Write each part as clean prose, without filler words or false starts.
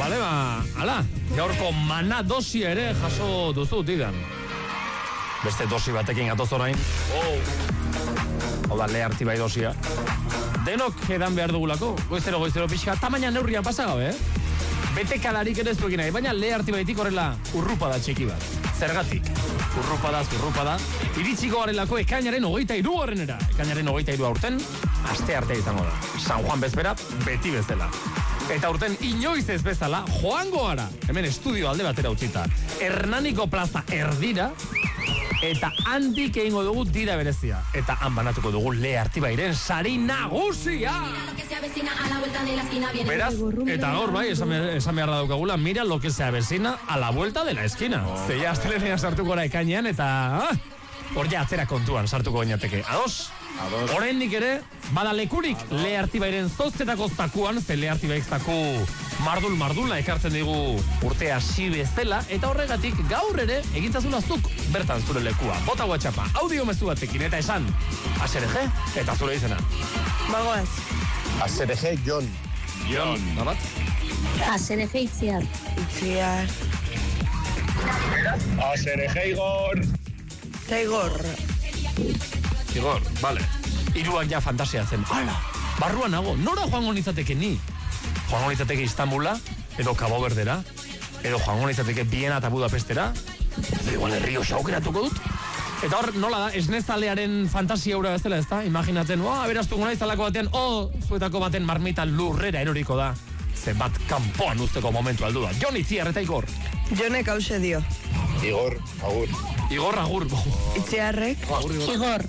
Bale, ala, gaurko mana dosia ere jaso duzu didan. Beste dosi batekin gatoz orain. Hau da, Leartibai dosia. Denok edan behar dugulako, goizero pixka, tamaina neurrian pasagabe, Betekalarik ere ez duekin nahi, baina Leartibaitik horrela urrupada txiki bat. Zergatik, urrupada. Iritsiko garelako ekainaren 23-era. Ekainaren 23 aurten, aste artea izango da. San Juan bezbera, beti bezala. Eta urten inoiz ez bezala, joango gara. Hemen estudio alde batera utzita. Hernaniko plaza erdira, eta handik egingo dugu dira berezia. Eta han banatuko dugu Leartibairen sari nagusia! Beraz, eta gaur bai, esan beharra daukagula, mira lo que se avecina a la vuelta de la esquina. Zeia astelenean sartuko gara ekainean, eta hor ja atzera kontuan sartuko gainateke. Ados? Oraindik ere, bada lekurik Leartibairen zozketako zakuan, ze Leartibaik zaku mardula ekartzen digu urtea hasi bezala, eta horregatik gaur ere egintzazula zuk bertan zure lekua. Bota WhatsAppa, audio mezu batekin, eta esan ASRG eta zure izena. Bagoaz. ASRG Jon. Nabat? ASRG Itziar. ASRG Igor. Igor, vale. Hiruak ja fantasia zen. Hala, barruan nago, nora joango nitzateke ni? Joango nitzateke Istanbula, edo Cabo Verdera, edo joango nitzateke Viena eta Budapestera, edo igual herrio xaukeratuko dut. Eta hor, nola da, esnezalearen fantasia ura bezala, ezta? Imaginatzen, aberastuko naiz talako batean, zuetako baten marmita lurrera eroriko da. Zenbat kanpoan usteko momentu aldu da. Jon Itziar eta Igor. Jonek hause dio. Igor, agur. Igor, agur. Itziarrek. Igor.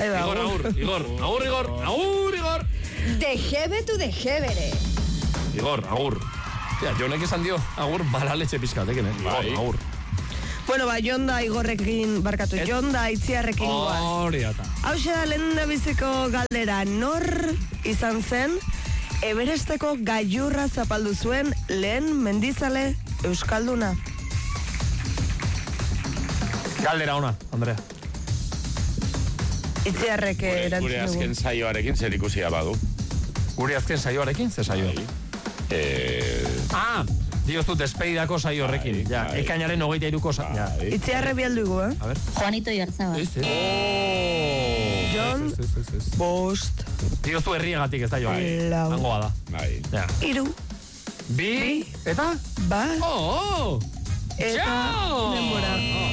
Igor. Dejebe tu dejebere. Igor, agur. Jonek esan dio, agur, balaletxe pizkateken, Agur. Bueno, Jon da Igorrekin barkatu. Jon da Itziarrekin goaz. Hori ata. Hauxe da lehen da biziko galdera. Nor izan zen Everesteko gailurra zapaldu zuen lehen mendizale euskalduna? Galdera ona, Andrea. Itziarrek erantzun dugu. Gure azken saioarekin zer ikusia badu. Gure azken saioarekin, ze saioa? Diozu despedidako saio horrekin. Ekainaren 23ko saio. Itziarre bialdugu, A ver. Juanito Iarzabal. Jon, bost. Diozu herriegatik ez da joa. Lau. Hangoa da. Bai. Iru. Bi. Eta? Bat. Eta denbora.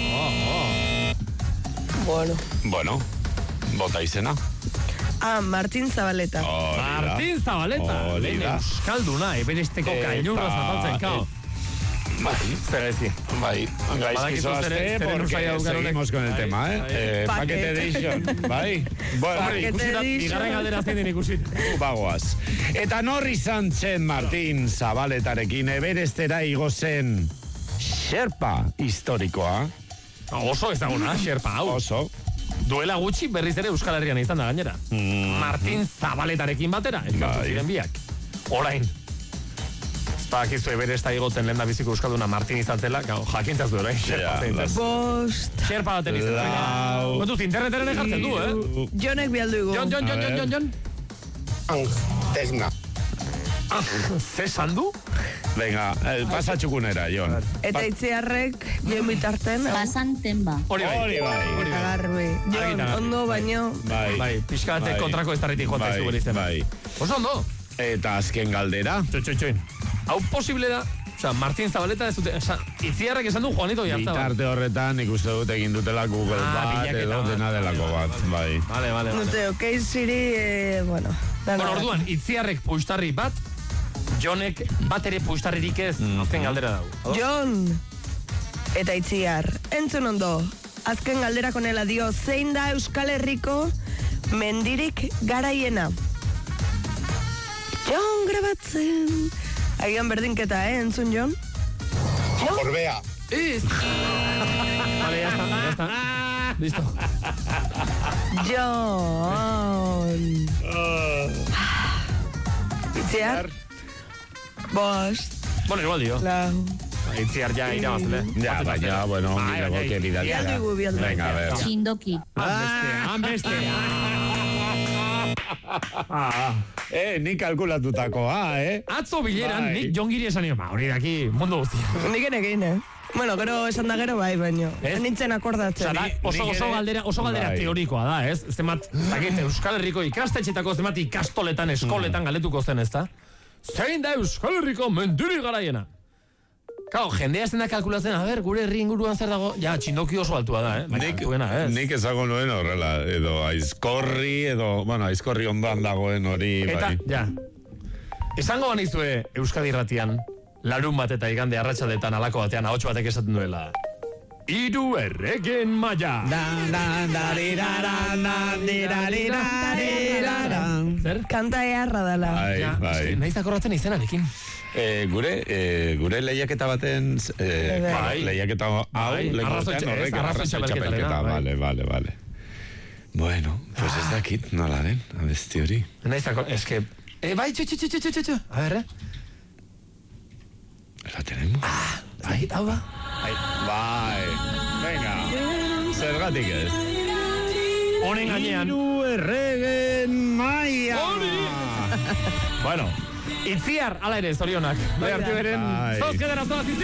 Bueno, bota izena. Martin Zabaleta. Martin Zabaleta. Lehen euskalduna, Everesteko gailurra zapaltzen, kao. Zer ezi. Bai, gaizkizo azte, porque seguimos con el tema, Paquete edition, bai. Bigarren galdera zein den ikusit. Bagoaz. Eta norri izan zen Martin Zabaletarekin Everestera igo zen Sherpa historikoa. Oso ezaguna, Sherpa, hau. Oso. Duela gutxi berriz ere Euskal Herrian izan da gainera. Martin Zabaletarekin batera, elkartu ziren biak. Orain. Bakizu Everesta igotzen lehen da biziko euskalduna Martin izan zela, jakintzaz du orain. Bost. Sherpa baten izan zela. Kontuz, interneteren ejartzen du, Jonek bialdugu. Jon. Tesna. Zesan du? Venga, pasa txukunera, Jon. Eta Itziarrek, Jon bitarten. Pasan tenba. Hori bai. Eta garbi. Jon, ondo baino. Bai, pixkate kontrako ez tarritik jota izu bere izan. Oso ondo. Eta azken galdera. Txoin. Hau posible da, Martin Zabaleta ez dute, Itziarrek esan du Juanito Iarzabal. Bitarte horretan ikuste dut egin dutela Google bat edo dena delako bat, bai. Vale. Nute, okei ziri, bueno. Orduan, Itziarrek puistarri bat, Jonek bat ere puistarririk ez, azken galdera dago. Jon eta Itziar, entzun ondo, azken galderako nela dio, zein da Euskal Herriko mendirik garaiena? Jon grabatzen. Agian berdinketa, entzun Jon? Orbea. Ez. Vale, ya está. Listo. Jon. Itziar. Bost. Bueno, igual dio. Itziar ya irabazle. Ya, baina, bueno, mirago que bidalia. Bialdugu. Venga, a ver. Txindoki. Han beste. Nik kalkulatutakoa, Atzo bileran, nik jongiri esan nio, hori daki, mundu guztia. Nik enekin, Bueno, gero esan da gero bai, baino. Nintzen akordatzen. Oso galdera teorikoa da, ez? Zemat, Euskal Herriko ikastetxetako zemat ikastoletan, eskoletan galetuko zen, ez da? Zein da Euskal Herriko mendiri garaiena? Kao, jendea zen da kalkulatzen, gure herri inguruan zer dago, ja, txindoki oso altua da, Nik ezago nuen horrela, edo aizkorri, aizkorri ondoan dagoen hori, eta, bai. Ja, esango banizue Euskadi Irratian, larun bat eta igande arratsaldetan alako batean ahots batek esaten duela. Hiru erregen maila. Zer? Kanta eharra dela. Bai. Naiz akordatzen izenarekin. Gure lehiaketa baten lehiaketa hau lehiaketan horrek arrazoi txapelketa. Vale. Bueno, pues ez dakit nola den, abesti hori. Naiz akordatzen, eske... Bai, txu. A ver, La tenemos. Bai, hau da. Bai. Venga. Zergatik ez. Honen gainean. Hiru erregen maia. Bueno, itziar, ala ere, zorionak. Bai, hartu beren, zozkedera zoaz itziar.